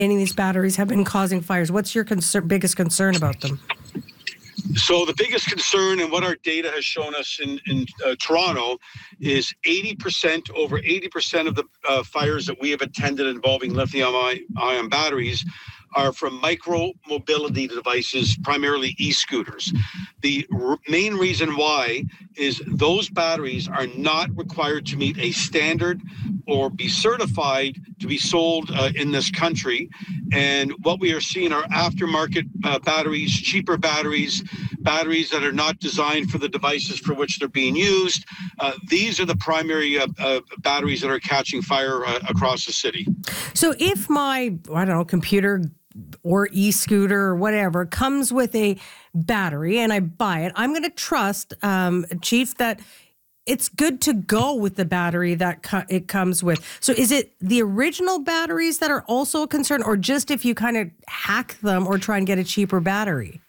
any of these batteries have been causing fires. What's your biggest concern about them? So the biggest concern and what our data has shown us in Toronto is over 80% of the fires that we have attended involving lithium-ion batteries are from micro-mobility devices, primarily e-scooters. The main reason why is those batteries are not required to meet a standard or be certified to be sold in this country. And what we are seeing are aftermarket batteries, cheaper batteries that are not designed for the devices for which they're being used. These are the primary batteries that are catching fire across the city. So if my, computer or e-scooter or whatever comes with a battery and I buy it, I'm going to trust, Chief, that it's good to go with the battery that it comes with. So is it the original batteries that are also a concern, or just if you kind of hack them or try and get a cheaper battery?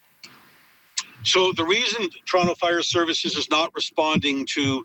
So the reason Toronto Fire Services is not responding to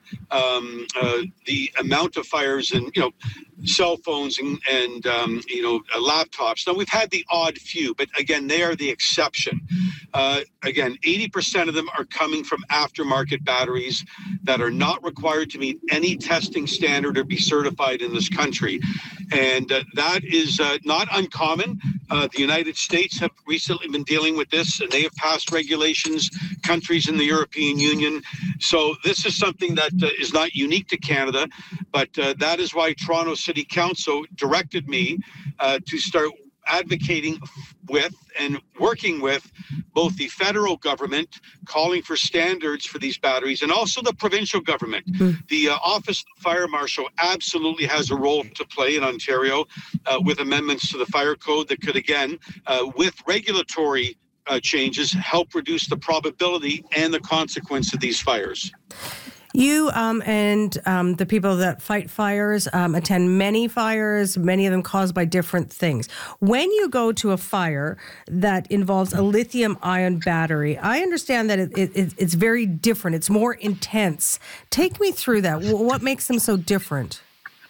the amount of fires and, cell phones and laptops. Now, we've had the odd few, but again, they are the exception. Again, 80% of them are coming from aftermarket batteries that are not required to meet any testing standard or be certified in this country. And that is not uncommon. The United States have recently been dealing with this, and they have passed regulations, countries in the European Union. So this is something that is not unique to Canada, but that is why Toronto City Council directed me to start advocating with and working with both the federal government, calling for standards for these batteries, and also the provincial government. The Office of the Fire Marshal absolutely has a role to play in Ontario with amendments to the fire code that could, again, with regulatory changes, help reduce the probability and the consequence of these fires. You and the people that fight fires attend many fires, many of them caused by different things. When you go to a fire that involves a lithium-ion battery, I understand that it's very different. It's more intense. Take me through that. What makes them so different?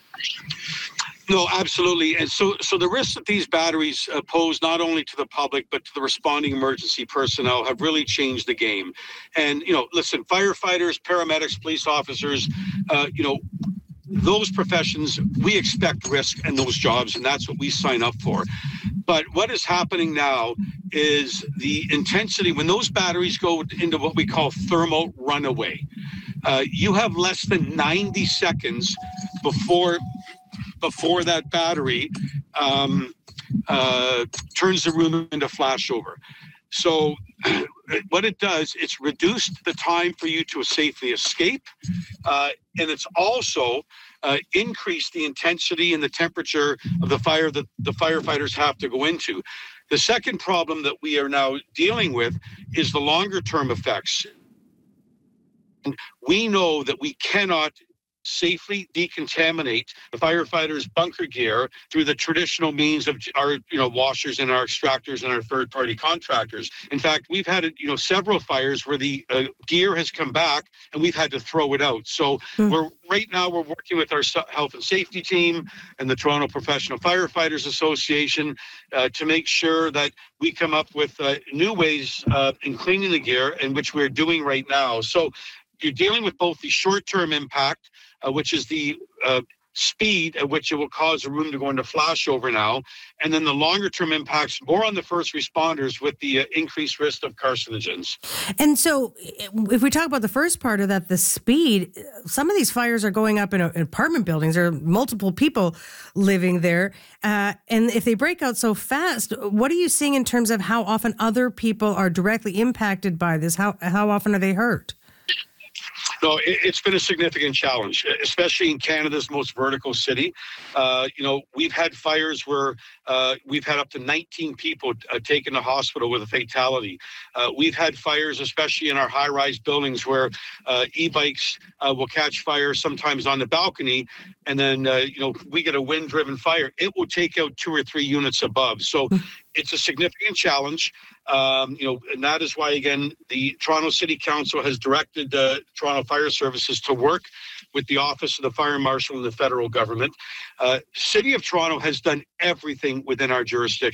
No, absolutely. And so the risks that these batteries pose not only to the public, but to the responding emergency personnel have really changed the game. And, listen, firefighters, paramedics, police officers, those professions, we expect risk in those jobs, and that's what we sign up for. But what is happening now is the intensity, when those batteries go into what we call thermal runaway, you have less than 90 seconds before that battery turns the room into flashover. So what it does, it's reduced the time for you to safely escape, and it's also increased the intensity and the temperature of the fire that the firefighters have to go into. The second problem that we are now dealing with is the longer term effects. And we know that we cannot safely decontaminate the firefighters' bunker gear through the traditional means of our, washers and our extractors and our third-party contractors. In fact, we've had, several fires where the gear has come back and we've had to throw it out. So we're working with our health and safety team and the Toronto Professional Firefighters Association to make sure that we come up with new ways in cleaning the gear, and which we're doing right now. So you're dealing with both the short-term impact, which is the speed at which it will cause a room to go into flashover now, and then the longer-term impacts more on the first responders with the increased risk of carcinogens. And so if we talk about the first part of that, the speed, some of these fires are going up in apartment buildings. There are multiple people living there. And if they break out so fast, what are you seeing in terms of how often other people are directly impacted by this? How often are they hurt? No, it's been a significant challenge, especially in Canada's most vertical city. We've had fires where we've had up to 19 people taken to hospital with a fatality. We've had fires, especially in our high-rise buildings, where e-bikes will catch fire sometimes on the balcony, and then, we get a wind-driven fire. It will take out 2 or 3 units above. So it's a significant challenge. And that is why, again, the Toronto City Council has directed Toronto Fire Services to work with the Office of the Fire Marshal and the federal government. City of Toronto has done everything within our jurisdiction.